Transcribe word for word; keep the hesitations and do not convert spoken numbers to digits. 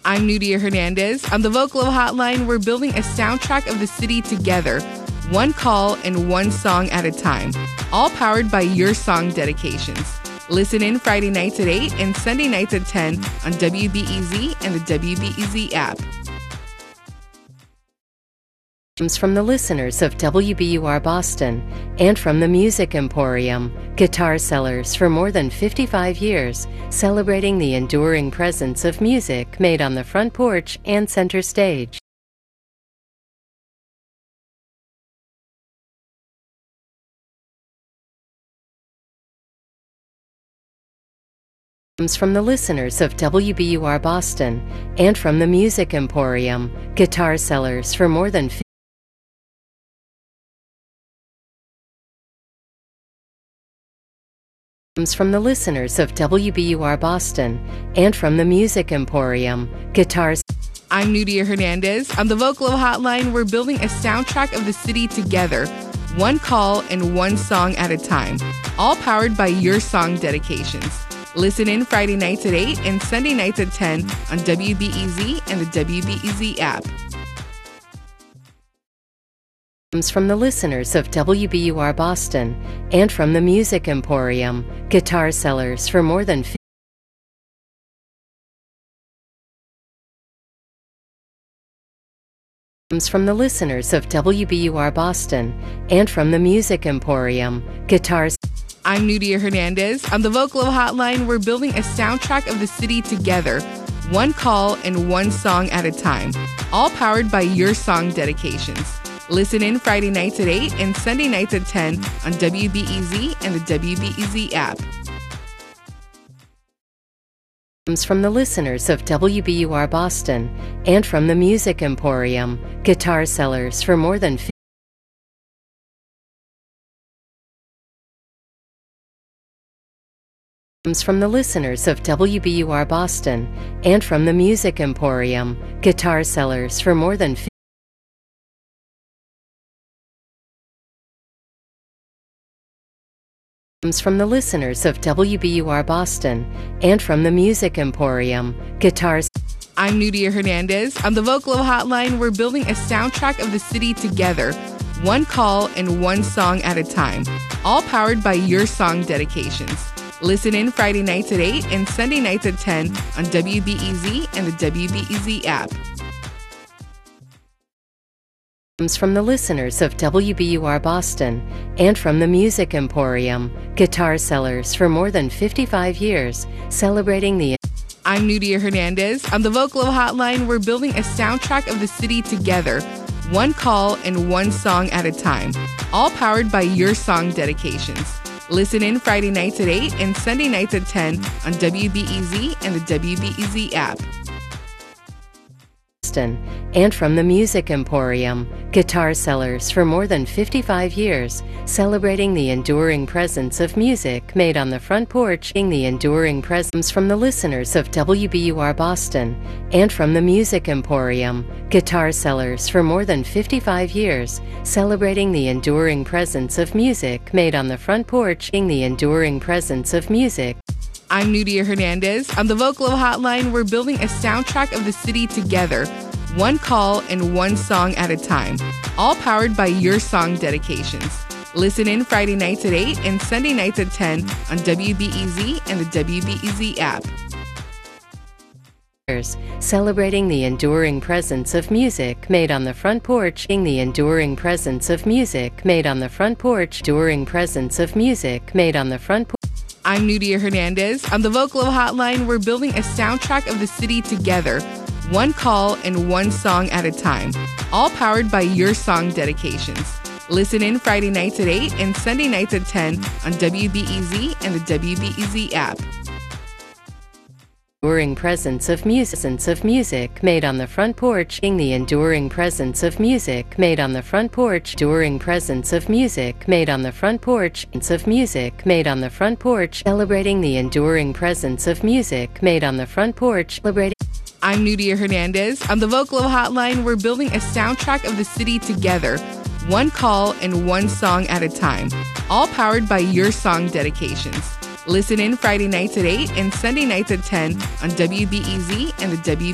I'm Nudia Hernandez. On the Vocalo Hotline, we're building a soundtrack of the city together, one call and one song at a time, all powered by your song dedications. Listen in Friday nights at eight and Sunday nights at ten on W B E Z and the W B E Z app. From the listeners of W B U R Boston and from the Music Emporium, guitar sellers for more than fifty-five years, celebrating the enduring presence of music made on the front porch and center stage. From the listeners of W B U R Boston and from the Music Emporium, guitar sellers for more than from the listeners of W B U R Boston and from the Music Emporium, guitars. I'm Nudia Hernandez. On the Vocalo Hotline, we're building a soundtrack of the city together, one call and one song at a time, all powered by your song dedications. Listen in Friday nights at eight and Sunday nights at ten on W B E Z and the W B E Z app. From the listeners of W B U R Boston and from the Music Emporium, guitar sellers for more than from the listeners of W B U R Boston and from the Music Emporium, guitars. I'm Nudia Hernandez. On the Vocalo Hotline, we're building a soundtrack of the city together, one call and one song at a time, all powered by your song dedications. Listen in Friday nights at eight and Sunday nights at ten on W B E Z and the W B E Z app. From the listeners of W B U R Boston and from the Music Emporium, guitar sellers for more than from the listeners of W B U R Boston and from the Music Emporium, guitar sellers for more than from the listeners of W B U R Boston and from the Music Emporium, guitars. I'm Nudia Hernandez. On the Vocalo Hotline, we're building a soundtrack of the city together, one call and one song at a time, all powered by your song dedications. Listen in Friday nights at eight and Sunday nights at ten on W B E Z and the W B E Z app. From the listeners of W B U R Boston and from the Music Emporium, guitar sellers for more than fifty-five years, celebrating the. I'm Nudia Hernandez. On the Vocalo Hotline, we're building a soundtrack of the city together, one call and one song at a time, all powered by your song dedications. Listen in Friday nights at eight and Sunday nights at ten on W B E Z and the W B E Z app. And from the Music Emporium, guitar sellers for more than fifty-five years, celebrating the enduring presence of music made on the front porch. The enduring presence from the listeners of W B U R Boston and from the Music Emporium, guitar sellers for more than fifty-five years, celebrating the enduring presence of music made on the front porch. The enduring presence of music. I'm Nudia Hernandez. On the Vocalo Hotline, we're building a soundtrack of the city together, one call and one song at a time, all powered by your song dedications. Listen in Friday nights at eight and Sunday nights at ten on W B E Z and the W B E Z app. Celebrating the enduring presence of music made on the front porch. The enduring presence of music made on the front porch. Enduring presence of music made on the front porch. I'm Nudia Hernandez. On the Vocalo Hotline, we're building a soundtrack of the city together, one call and one song at a time, all powered by your song dedications. Listen in Friday nights at eight and Sunday nights at ten on W B E Z and the W B E Z app. Enduring presence of music of music made on the front porch. The enduring presence of music made on the front porch. Enduring presence of music made on the front porch. Of music made on the front porch. Celebrating the enduring presence of music made on the front porch. Celebrating. I'm Nudia Hernandez. On the Vocalo Hotline, we're building a soundtrack of the city together, one call and one song at a time, all powered by your song dedications. Listen in Friday nights at eight and Sunday nights at ten on W B E Z and the W